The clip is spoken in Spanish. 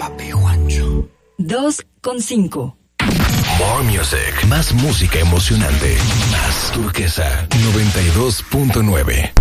Papi Juancho. 2:5. More music. Más música emocionante. Más Turquesa 92.9.